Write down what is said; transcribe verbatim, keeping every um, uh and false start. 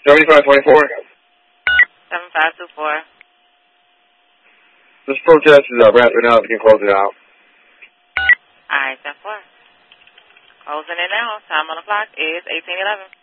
seventy-five twenty-four. seven five two four. This protest is uh, wrapping up. You can close it out. Alright, ten four. Closing it now. Time on the clock is eighteen eleven.